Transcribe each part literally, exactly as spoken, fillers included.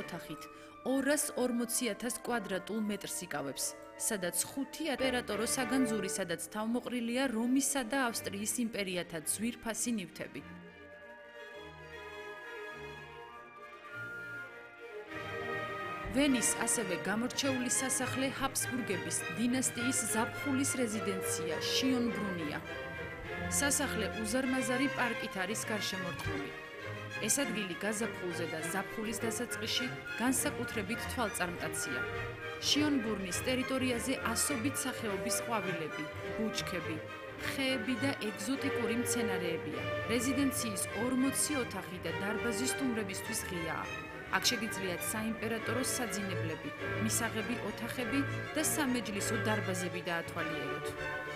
ოთახით ორას ორმოცი ათას კვადრატულ მეტრს იკავებს, სადაც ხუთი იმპერატორო საგანძური, სადაც თავმოყრილია რომისა და ავსტრიის იმპერიათა ძვირფასი ნივთები. ვენის ასევე გამორჩეული სასახლე ჰაბსბურგების დინასტიის ზაფხულის რეზიდენცია შიონბრუნია. სასახლე უზარმაზარი პარკით არის გარშემორტყმული. ეს ადგილი გაზაფხულზე და ზაფხულის დასაწყისში განსაკუთრებით თვალწარმტაცია. შიონბურნის ტერიტორიაზე ასობით სახეობის ყვავილები, ბუჩქები, ხეები და ეგზოტიკური მცენარეებია. რეზიდენციის ორმოცი ოთახი და დარბაზი სტუმრებისთვის ღიაა. აქ შეგიძლიათ საიმპერატორო საძინებლები, მისაღები ოთახები და სამეჯლისო დარბაზები დაათვალიეროთ.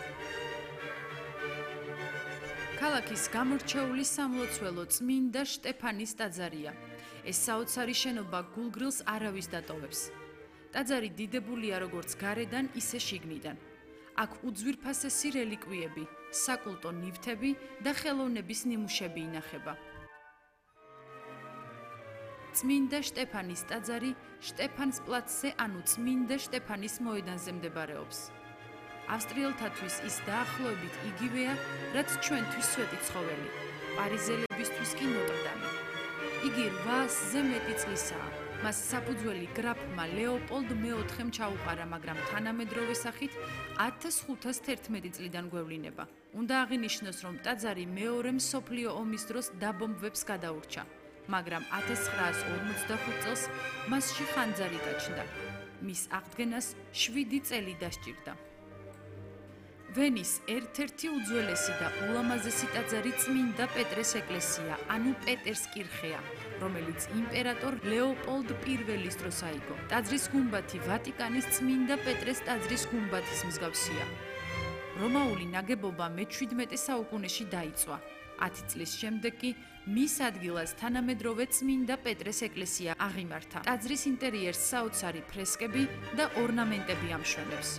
ქალაქის გამორჩეული სამლოცველო წმინდა შტეფანის ტაძარია. ეს საოცარი შენობა გულგრილს არავის დატოვებს. ტაძარი დიდებულია როგორც გარედან, ისე შიგნიდან. აქ უძვირფასესი რელიკვიები, საკულტო ნივთები და ხელოვნების ნიმუშები ინახება. წმინდა შტეფანის ტაძარი შტეფანსპლაცზე, ანუ წმინდა შტეფანის მოედანზე მდებარეობს. ავსტრიელთათვის ის დაახლოებით იგივეა, რაც ჩვენთვის სვეტი ცხოველი, პარიზელებისთვის კი ნოტრდამი. იგი რვაასზე მეტი წლისაა. მას საფუძველი გრაფმა ლეოპოლდ მეოთხემ ჩაუყარა, მაგრამ თანამედროვე სახით ათას ხუთას თერთმეტი წლიდან გვევლინება. უნდა აღინიშნოს, რომ ტაძარი მეორე მსოფლიო ომის დროს დაბომბვებს გადაურჩა, მაგრამ ათას ცხრაას ორმოცდახუთ წელს მასში ხანძარი გაჩნდა. მის აღდგენას შვიდი წელი დასჭირდა. ვენის ერთ-ერთი უძველესი და ულამაზესი ტაძარი წმინდა პეტრეს ეკლესია, ანუ პეტერს კირხეა, რომელიც იმპერატორ ლეოპოლდ პირველის დროს აიგო. ტაძრის გუმბათი ვატიკანის წმინდა პეტრეს ტაძრის გუმბათის მსგავსია. რომაული ნაგებობა მეჩვიდმეტე საუკუნეში დაიწვა. ათი წლის შემდეგ კი მის ადგილას თანამედროვე წმინდა პეტრეს ეკლესია აღიმართა. ტაძრის ინტერიერს საოცარი ფრესკები და ორნამენტები ამშვენებს.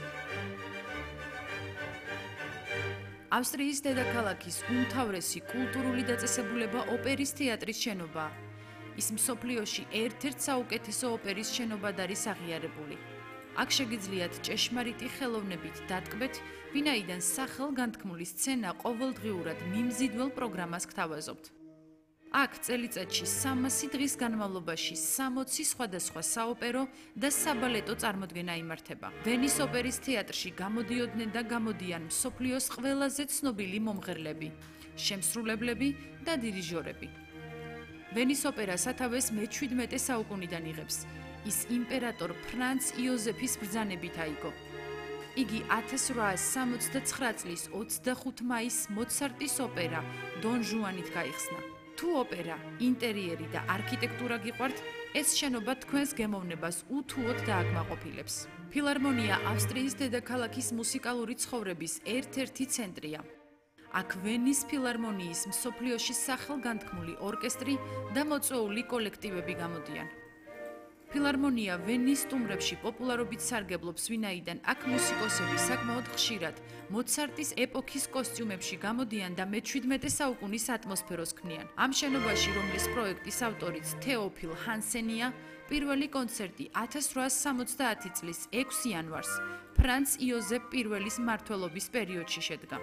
ავსტრიის დედაქალაქის უმთავრესი კულტურული დაწესებულება ოპერის თეატრის შენობაა. ის მსოფლიოში ერთ-ერთ საუკეთესო ოპერის შენობად არის აღიარებული. აქ შეგიძლიათ ჭეშმარიტი ხელოვნებით დატკბეთ, ვინაიდან სახელგანთქმული სცენა ყოველდღიურად მიმზიდველ პროგრამას გთავაზობთ. აქ წელიწადში სამასი დღის განმავლობაში სამოცი სხვადასხვა საოპერო და საბალეტო წარმოდგენა იმართება. ვენის ოპერის თეატრში გამოდიოდნენ და გამოდიან მსოფლიოს ყველაზე ცნობილი მომღერლები, შემსრულებლები და დირიჟორები. ვენის ოპერა სათავეს მეჩვიდმეტე საუკუნიდან იღებს. ის იმპერატორ ფრანც იოზეფის ბრძანებით აიგო. იგი ათას რვაას სამოცდაცხრა წლის ოცდახუთი მაისს მოცარტის ოპერა დონ ჟუანით გაიხსნა. თუ ოპერა, ინტერიერი და არქიტექტურა გიყვართ, ეს შენობა თქვენს გემოვნებას უთუოდ დააკმაყოფილებს. ფილარმონია ავსტრიის დედაქალაქის მუსიკალური ცხოვრების ერთ-ერთი ცენტრია. აქ ვენის ფილარმონიის მსოფლიოში სახელგანთქმული ორკესტრი და მოწვეული კოლექტივები გამოდიან. ფილარმონია ვენის სტუმრებში პოპულარობით სარგებლობს, ვინაიდან აქ მუსიკოსები საკმაოდ ხშირად მოცარტის ეპოქის კოსტიუმებში გამოდიან და მეჩვიდმეტე საუკუნის ატმოსფეროს ქმნიან. ამ შენობაში, რომლის პროექტის ავტორიც თეოფილ ჰანსენია, პირველი კონცერტი ათას რვაას სამოცდაათი წლის ექვსი იანვარს ფრანც იოზეფ პირველის მმართველობის პერიოდში შედგა.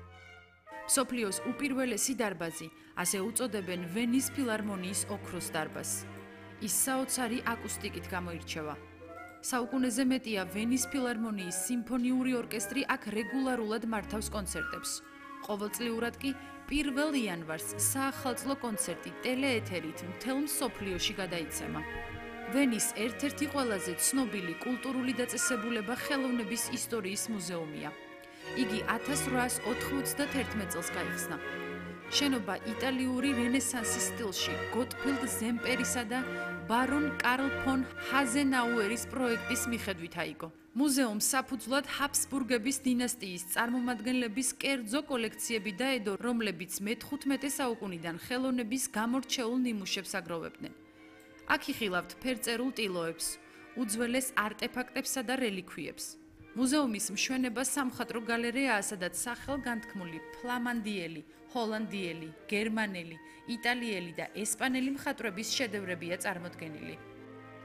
მსოფლიოს უპირველესი დარბაზი, ასე უწოდებენ ვენის ფილარმონიის ოქროს დარბაზს. ის საოცარი აკუსტიკით გამოირჩევა. საუკუნეზე მეტია ვენის ფილარმონიის სიმფონიური ორკესტრი აქ რეგულარულად მართავს კონცერტებს. ყოველწლიურად კი პირველ იანვარს საახალწლო კონცერტი ტელეეთერით მთელ მსოფლიოში გადაიცემა. ვენის ერთ-ერთი ყველაზე ცნობილი კულტურული დაწესებულება ხელოვნების ისტორიის მუზეუმია. იგი ათას რვაას ოთხმოცდათერთმეტ წელს გაიხსნა. შენობა იტალიური რენესანსის სტილში გოტფილდ ზემპერისა და ბარონ კარლ ფონ ჰაზენაუერის პროექტის მიხედვით აიგო. მუზეუმს საფუძვლად ჰაბსბურგების დინასტიის წარმომადგენლების კერძო კოლექციები დაედო, რომლებიც მეთხუთმეტე საუკუნიდან ხელოვნების გამორჩეულ ნიმუშებს აგროვებდნენ. აქ იხილავთ ფერწერულ ტილოებს, უძველეს არტეფაქტებსა და რელიქვიებს. მუზეუმის მშვენება სამხატვრო გალერეაა, სადაც სახელგანთქმული ფლამანდიელი, ჰოლანდიელი, გერმანელი, იტალიელი და ესპანელი მხატვრების შედევრებია წარმოდგენილი.